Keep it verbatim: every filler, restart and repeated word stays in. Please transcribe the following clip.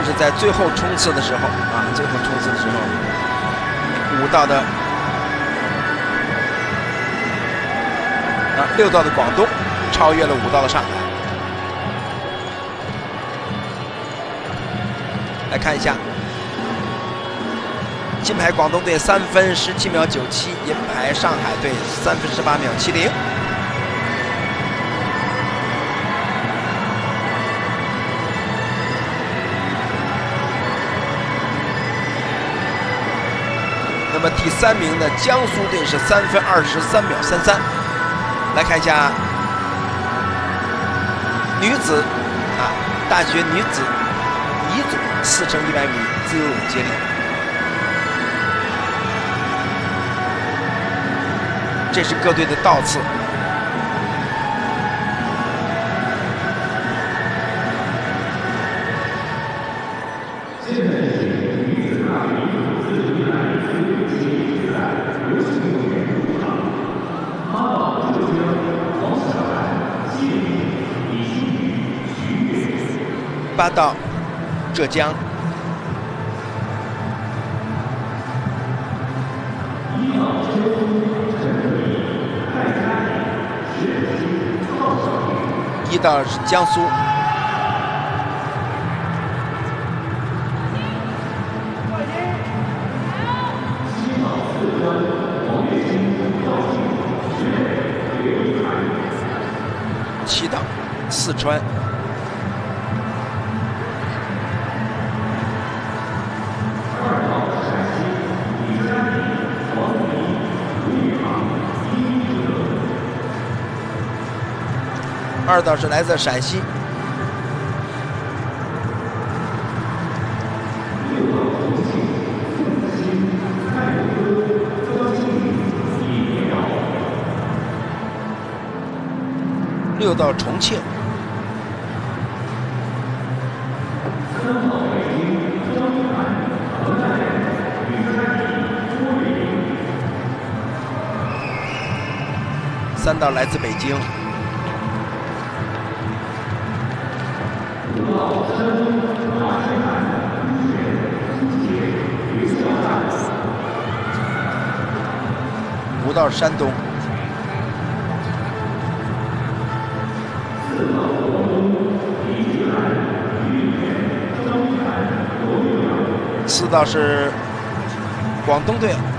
是在最后冲刺的时候啊，最后冲刺的时候，五道的啊六道的广东超越了五道的上海。来看一下，金牌广东队三分十七秒九七，银牌上海队三分十八秒七零。那么第三名的江苏队是三分二十三秒三三。来看一下女子啊，大学女子乙组四乘一百米自由泳接力，这是各队的倒次。八道浙江，一道是江苏，七道四川。二道是来自陕西，六道重庆，三道来自北京。五道山东，四道是广东队。